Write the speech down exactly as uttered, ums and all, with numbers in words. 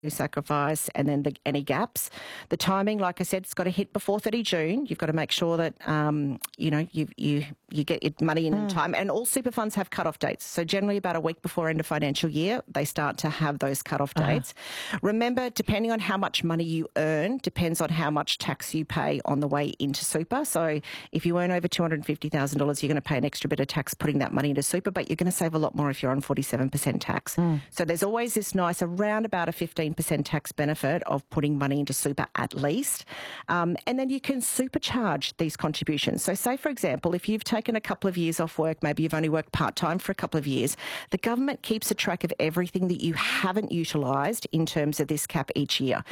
sacrifice, and then the, any gaps. The timing, like I said, it's got to hit before thirty June. You've got to make sure that um, you know you you you get your money in mm. in time. And all super funds have cut-off dates. So generally, about a week before end of financial year, they start to have those cut-off uh-huh. dates. Remember, depending on how much money you earn, depends on how much tax you pay on the way into super. So if you earn over two hundred and fifty thousand dollars, you're going to pay an extra bit of tax putting that money into super, but you're going to save a lot more if you're on forty-seven percent tax. Mm. So there's always this nice around about a fifteen percent tax benefit of putting money into super at least. Um, and then you can supercharge these contributions. So say, for example, if you've taken a couple of years off work, maybe you've only worked part-time for a couple of years, the government keeps a track of everything that you haven't utilised in terms of this cap each year.